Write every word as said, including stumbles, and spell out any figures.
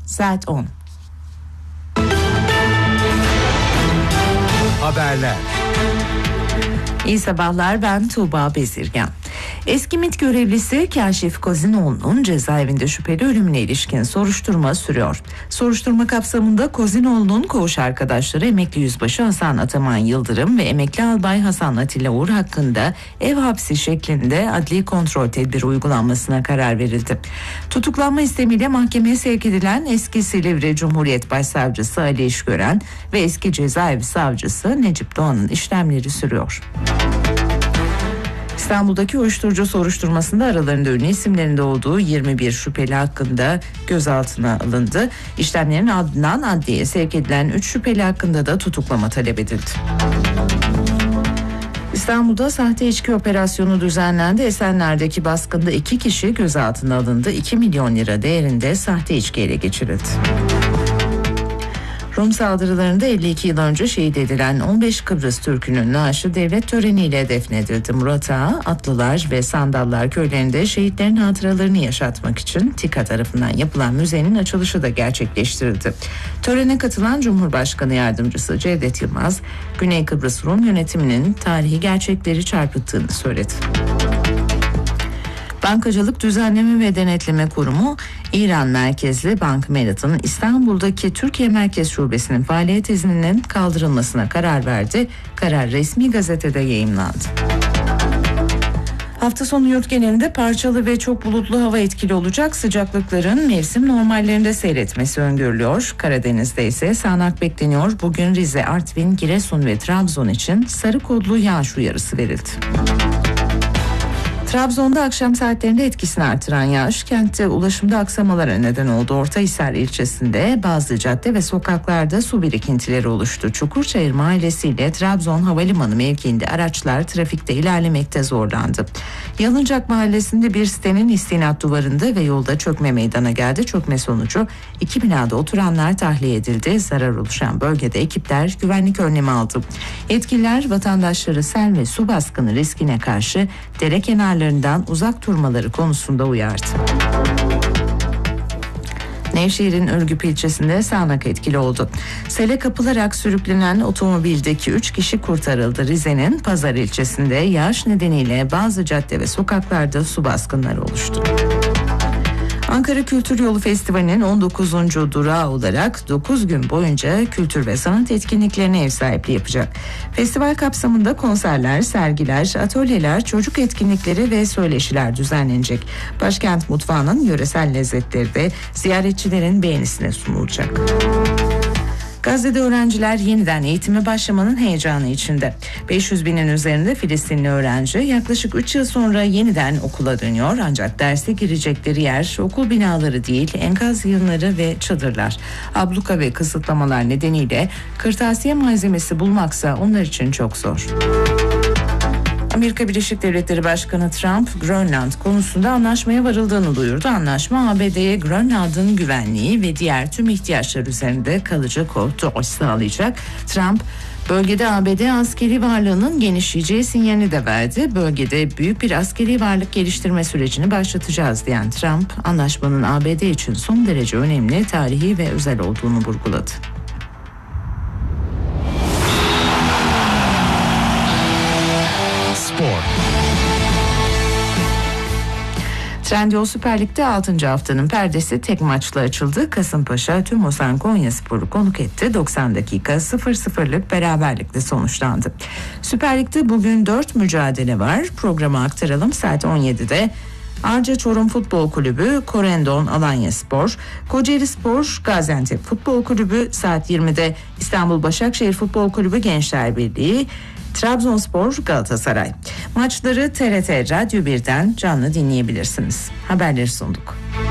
saat on. Haberler. İyi sabahlar, ben Tuğba Bezirgan. Eski MİT görevlisi Kaşif Kozinoğlu'nun cezaevinde şüpheli ölümüne ilişkin soruşturma sürüyor. Soruşturma kapsamında Kozinoğlu'nun koğuş arkadaşları emekli yüzbaşı Hasan Ataman Yıldırım ve emekli albay Hasan Atilla Uğur hakkında ev hapsi şeklinde adli kontrol tedbiri uygulanmasına karar verildi. Tutuklanma istemiyle mahkemeye sevk edilen eski Silivri Cumhuriyet Başsavcısı Ali İşgören ve eski cezaevi savcısı Necip Doğan'ın işlemleri sürüyor. İstanbul'daki uyuşturucu soruşturmasında aralarında ünlü isimlerinde olduğu yirmi bir şüpheli hakkında gözaltına alındı. İşlemlerin ardından adliyeye sevk edilen üç şüpheli hakkında da tutuklama talep edildi. İstanbul'da sahte içki operasyonu düzenlendi. Esenler'deki baskında iki kişi gözaltına alındı. iki milyon lira değerinde sahte içki ele geçirildi. Rum saldırılarında elli iki yıl önce şehit edilen on beş Kıbrıs Türk'ünün naaşı devlet töreniyle defnedildi. Murat Ağa, Atlılar ve Sandallar köylerinde şehitlerin hatıralarını yaşatmak için TİKA tarafından yapılan müzenin açılışı da gerçekleştirildi. Törene katılan Cumhurbaşkanı Yardımcısı Cevdet Yılmaz, Güney Kıbrıs Rum yönetiminin tarihi gerçekleri çarpıttığını söyledi. Bankacılık Düzenleme ve Denetleme Kurumu, İran merkezli Bank Merit'in İstanbul'daki Türkiye Merkez Şubesi'nin faaliyet izninin kaldırılmasına karar verdi. Karar resmi gazetede yayımlandı. Hafta sonu yurt genelinde parçalı ve çok bulutlu hava etkili olacak. Sıcaklıkların mevsim normallerinde seyretmesi öngörülüyor. Karadeniz'de ise sağanak bekleniyor. Bugün Rize, Artvin, Giresun ve Trabzon için sarı kodlu yağış uyarısı verildi. Trabzon'da akşam saatlerinde etkisini artıran yağış kentte ulaşımda aksamalara neden oldu. Ortahisar ilçesinde bazı cadde ve sokaklarda su birikintileri oluştu. Çukurçayır Mahallesi ile Trabzon Havalimanı mevkiinde araçlar trafikte ilerlemekte zorlandı. Yalıncak Mahallesi'nde bir sitenin istinat duvarında ve yolda çökme meydana geldi. Çökme sonucu iki binada oturanlar tahliye edildi. Zarar oluşan bölgede ekipler güvenlik önlemi aldı. Yetkililer vatandaşları sel ve su baskını riskine karşı dere kenarlarında uzak durmaları konusunda uyardı. Nevşehir'in Ürgüp ilçesinde sağanak etkili oldu. Sele kapılarak sürüklenen otomobildeki üç kişi kurtarıldı. Rize'nin Pazar ilçesinde yağış nedeniyle bazı cadde ve sokaklarda su baskınları oluştu. Ankara Kültür Yolu Festivali'nin on dokuzuncu durağı olarak dokuz gün boyunca kültür ve sanat etkinliklerine ev sahipliği yapacak. Festival kapsamında konserler, sergiler, atölyeler, çocuk etkinlikleri ve söyleşiler düzenlenecek. Başkent mutfağının yöresel lezzetleri de ziyaretçilerin beğenisine sunulacak. Gazze'de öğrenciler yeniden eğitime başlamanın heyecanı içinde. beş yüz binin üzerinde Filistinli öğrenci yaklaşık üç yıl sonra yeniden okula dönüyor. Ancak derse girecekleri yer okul binaları değil, enkaz yığınları ve çadırlar. Abluka ve kısıtlamalar nedeniyle kırtasiye malzemesi bulmaksa onlar için çok zor. Amerika Birleşik Devletleri Başkanı Trump, Grönland konusunda anlaşmaya varıldığını duyurdu. Anlaşma A B D'ye Grönland'ın güvenliği ve diğer tüm ihtiyaçlar üzerinde kalıcı kontrol sağlayacak. Trump, bölgede A B D askeri varlığının genişleyeceği sinyalini de verdi. Bölgede büyük bir askeri varlık geliştirme sürecini başlatacağız diyen Trump, anlaşmanın A B D için son derece önemli, tarihi ve özel olduğunu vurguladı. Trendyol Süper Lig'de altıncı haftanın perdesi tek maçla açıldı. Kasımpaşa Tümosan Konyaspor'u konuk etti. doksan dakika sıfır sıfırlık beraberlikle sonuçlandı. Süper Lig'de bugün dört mücadele var. Programı aktaralım. Saat on yedide Arca Çorum Futbol Kulübü, Korendon Alanyaspor, Kocaeli Spor, Gaziantep Futbol Kulübü, saat yirmide İstanbul Başakşehir Futbol Kulübü Gençler Birliği, Trabzonspor, Galatasaray. Maçları T R T Radyo birden canlı dinleyebilirsiniz. Haberleri sunduk.